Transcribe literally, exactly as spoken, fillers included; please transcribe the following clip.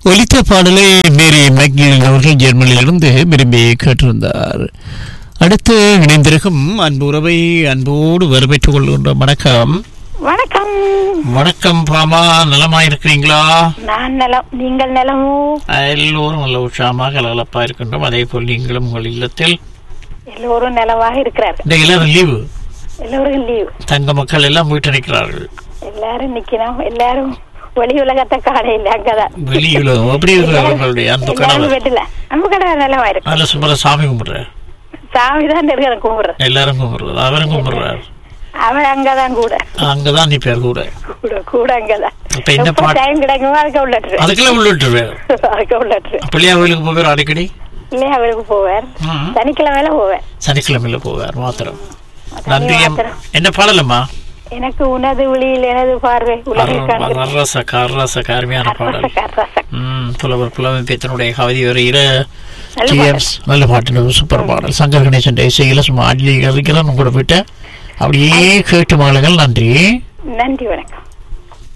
ஒலித்த பாடலை மேரி மேக்னில் அவர்கள் ஜெர்மனியிலிருந்து விரும்பி கேட்டிருந்தார். அடுத்து இணைந்திருக்கும் அன்பு உறவை அன்போடு வரவேற்றுக் கொள்கின்ற வணக்கம். வணக்கம். வணக்கம் பாமா, நலமா இருக்கிறீங்களா? நான் நலம், நீங்கள் நலமோ? எல்லோரும் நல்ல உற்சாகமாக கலகலப்பா இருக்கின்றோம். அதே போல் நீங்களும் உங்கள் இல்லத்தில் எல்லோரும் நலமாக இருக்கிறார்கள். இந்த எல்லாரும் லீவு, எல்லோரும் லீவு. தங்க மக்கள் எல்லாம் வீட்டு நிற்கிறார்கள். எல்லாரும் நிக்கணும். எல்லாரும் வெளி உலகத்தை காண இல்லை, அங்கதான் வெளி உலகம். எப்படி இருக்கிறவங்களுடைய அன்பு கடவுள் வெட்டல அன்பு கடவுள் நலமா இருக்கு. நல்ல சுமர சாமி கும்பிடுற சாமி தான் இருக்கிற கும்பிடுற, எல்லாரும் கும்பிடுறது, அவரும் கும்பிடுறாரு. அவன் அங்கதான் கூட அங்கதான் நீ பேர் கூட கூட கூட அங்கதான். இப்ப என்ன டைம் கிடைக்குமோ அதுக்கு உள்ளட்டு அதுக்கெல்லாம் உள்ளிட்டுருவேன். அதுக்கு உள்ளட்டு பிள்ளையா கோயிலுக்கு போவார் அடிக்கடி. இல்லையா அவருக்கு போவார், சனிக்கிழமையில போவார். சனிக்கிழமையில போவார் மாத்திரம். நன்றி. என்ன பாடலம்மா? எனக்கு உனது ஒளியில் எனது பார்வை அருமையான பாடல். புலவர் புலவன் பேத்தனுடைய கவிதை வரையில நல்ல பாட்டு, சூப்பர் பாடல். சங்கர் கணேசன் இசையில சும்மா அள்ளி கவிக்கலாம் கூட போயிட்ட அப்படியே கேட்டு மாளுங்கள். நன்றி. நன்றி, வணக்கம்.